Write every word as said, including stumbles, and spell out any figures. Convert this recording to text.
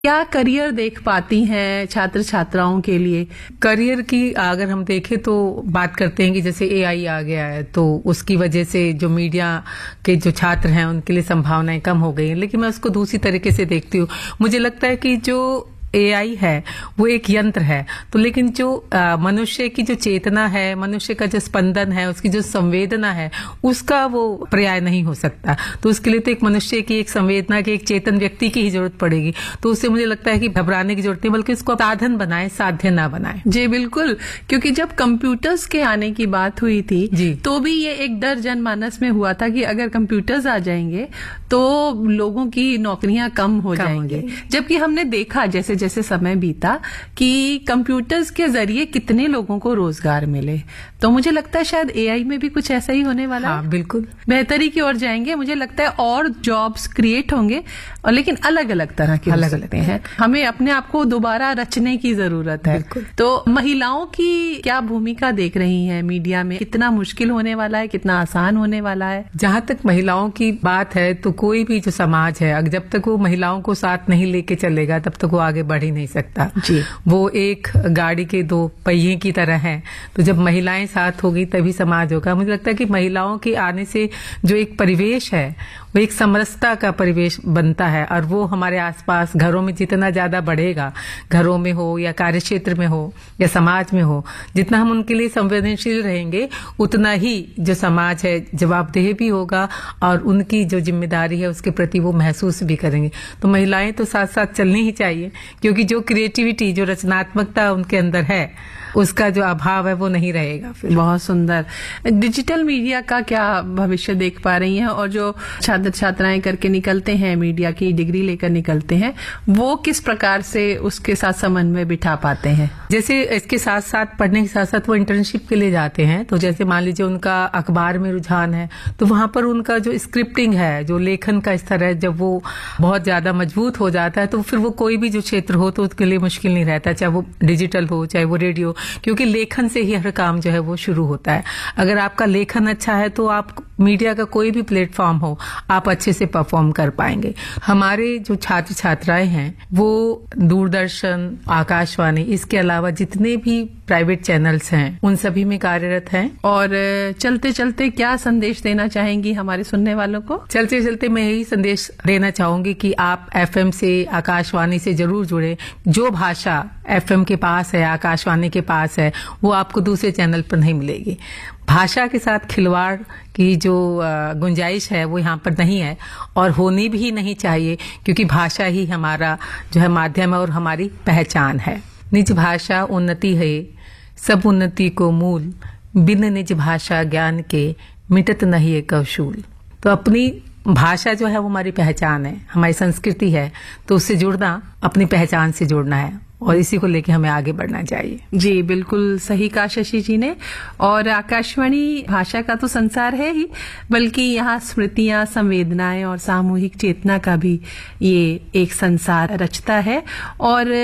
क्या करियर देख पाती हैं छात्र छात्राओं के लिए? करियर की अगर हम देखें तो बात करते हैं कि जैसे एआई आ गया है तो उसकी वजह से जो मीडिया के जो छात्र हैं उनके लिए संभावनाएं कम हो गई हैं, लेकिन मैं उसको दूसरी तरीके से देखती हूँ। मुझे लगता है कि जो एआई है वो एक यंत्र है, तो लेकिन जो आ, मनुष्य की जो चेतना है, मनुष्य का जो स्पंदन है, उसकी जो संवेदना है, उसका वो पर्याय नहीं हो सकता। तो उसके लिए तो एक मनुष्य की एक संवेदना की, एक चेतन व्यक्ति की ही जरूरत पड़ेगी। तो उससे मुझे लगता है कि घबराने की जरूरत नहीं, बल्कि उसको साधन बनाए, साध्य ना बनाए। जी बिल्कुल, क्योंकि जब कंप्यूटर्स के आने की बात हुई थी जी, तो भी ये एक डर जनमानस में हुआ था कि अगर कंप्यूटर्स आ जाएंगे तो लोगों की नौकरियां कम हो कम जाएंगे। जबकि हमने देखा जैसे जैसे समय बीता कि कंप्यूटर्स के जरिए कितने लोगों को रोजगार मिले। तो मुझे लगता है शायद एआई में भी कुछ ऐसा ही होने वाला हाँ, है। बिल्कुल बेहतरी की ओर जाएंगे। मुझे लगता है और जॉब्स क्रिएट होंगे, और लेकिन अलग अलग तरह के अलग अलग हैं। हमें अपने आप को दोबारा रचने की जरूरत है। तो महिलाओं की क्या भूमिका देख रही हैं मीडिया में? कितना मुश्किल होने वाला है, कितना आसान होने वाला है? जहां तक महिलाओं की बात है तो कोई भी जो समाज है, जब तक वो महिलाओं को साथ नहीं लेके चलेगा तब तक वो आगे बढ़ ही नहीं सकता जी। वो एक गाड़ी के दो पहिए की तरह है। तो जब महिलाएं साथ होगी तभी समाज होगा। मुझे लगता है कि महिलाओं के आने से जो एक परिवेश है वो एक समरसता का परिवेश बनता है, और वो हमारे आसपास घरों में जितना ज्यादा बढ़ेगा, घरों में हो या कार्यक्षेत्र में हो या समाज में हो, जितना हम उनके लिए संवेदनशील रहेंगे उतना ही जो समाज है जवाबदेह भी होगा और उनकी जो जिम्मेदारी है उसके प्रति वो महसूस भी करेंगे। तो महिलाएं तो साथ साथ चलनी ही चाहिए, क्योंकि जो क्रिएटिविटी, जो रचनात्मकता उनके अंदर है उसका जो अभाव है वो नहीं रहेगा फिर। बहुत सुंदर। डिजिटल मीडिया का क्या भविष्य देख पा रही हैं? और जो छात्र छात्राएं करके निकलते हैं, मीडिया की डिग्री लेकर निकलते हैं, वो किस प्रकार से उसके साथ समन्वय बिठा पाते हैं? जैसे इसके साथ साथ पढ़ने के साथ साथ वो इंटर्नशिप के लिए जाते हैं। तो जैसे मान लीजिए उनका अखबार में रुझान है तो वहां पर उनका जो स्क्रिप्टिंग है, जो लेखन का स्तर है, जब वो बहुत ज्यादा मजबूत हो जाता है तो फिर वो कोई भी जो क्षेत्र हो तो उसके लिए मुश्किल नहीं रहता, चाहे वो डिजिटल हो चाहे वो रेडियो, क्योंकि लेखन से ही हर काम जो है वो शुरू होता है। अगर आपका लेखन अच्छा है तो आप मीडिया का कोई भी प्लेटफॉर्म हो आप अच्छे से परफॉर्म कर पाएंगे। हमारे जो छात्र छात्राएं हैं वो दूरदर्शन, आकाशवाणी, इसके अलावा जितने भी प्राइवेट चैनल्स हैं उन सभी में कार्यरत हैं। और चलते चलते क्या संदेश देना चाहेंगी हमारे सुनने वालों को? चलते चलते मैं यही संदेश देना चाहूंगी कि आप एफएम से, आकाशवाणी से जरूर जुड़े। जो भाषा एफएम के पास है, आकाशवाणी के पास है, वो आपको दूसरे चैनल पर नहीं मिलेगी। भाषा के साथ खिलवाड़ की जो गुंजाइश है वो यहाँ पर नहीं है और होनी भी नहीं चाहिए, क्योंकि भाषा ही हमारा जो है माध्यम है और हमारी पहचान है। निज भाषा उन्नति है, सब उन्नति को मूल, बिन निज भाषा ज्ञान के मिटत नहीं है कौशूल। तो अपनी भाषा जो है वो हमारी पहचान है, हमारी संस्कृति है, तो उससे जुड़ना अपनी पहचान से जुड़ना है और इसी को लेके हमें आगे बढ़ना चाहिए। जी बिल्कुल सही कहा शशि जी ने। और आकाशवाणी भाषा का तो संसार है ही, बल्कि यहाँ स्मृतियां, संवेदनाएं और सामूहिक चेतना का भी ये एक संसार रचता है। और